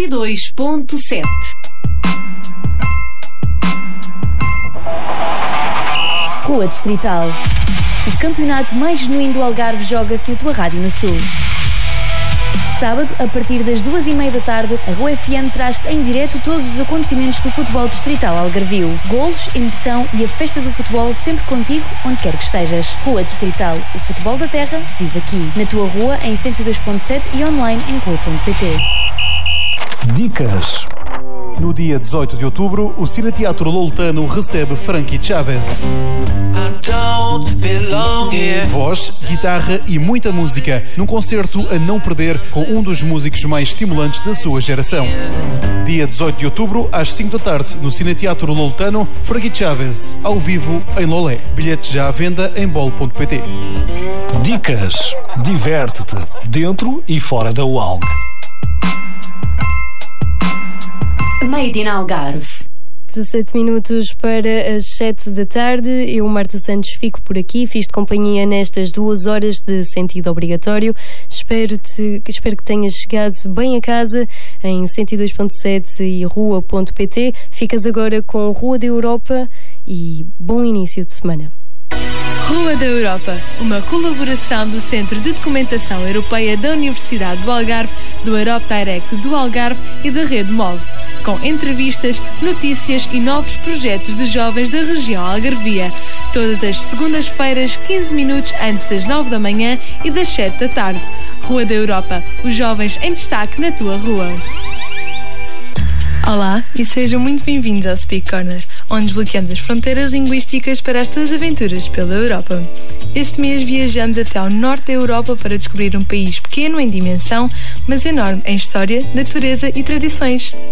102.7. Rua Distrital. O campeonato mais genuíno do Algarve joga-se na tua rádio no Sul. Sábado, a partir das 2h30 da tarde, a Rua FM traz-te em direto todos os acontecimentos do futebol distrital algarvio. Golos, emoção e a festa do futebol sempre contigo, onde quer que estejas. Rua Distrital. O futebol da terra vive aqui. Na tua rua, em 102.7 e online em rua.pt. Dicas. No dia 18 de outubro, o Cineteatro Loletano recebe Frankie Chaves. Voz, guitarra e muita música, num concerto a não perder com um dos músicos mais estimulantes da sua geração. Dia 18 de outubro, às 5 da tarde, no Cineteatro Loletano, Frankie Chaves, ao vivo em Lolé. Bilhetes já à venda em bol.pt. Dicas. Diverte-te, dentro e fora da UALG. Made in Algarve. 17 minutos para as 7 da tarde. Eu, Marta Santos, fico por aqui. Fiz-te companhia nestas 2 horas de sentido obrigatório. Espero que tenhas chegado bem a casa em 102.7 e rua.pt. Ficas agora com Rua da Europa e bom início de semana. Rua da Europa, uma colaboração do Centro de Documentação Europeia da Universidade do Algarve, do Europe Direct do Algarve e da Rede MOVE, com entrevistas, notícias e novos projetos de jovens da região algarvia, todas as segundas-feiras, 15 minutos antes das 9 da manhã e das 7 da tarde. Rua da Europa, os jovens em destaque na tua rua. Olá e sejam muito bem-vindos ao Speak Corner, onde desbloqueamos as fronteiras linguísticas para as tuas aventuras pela Europa. Este mês viajamos até ao norte da Europa para descobrir um país pequeno em dimensão, mas enorme em história, natureza e tradições.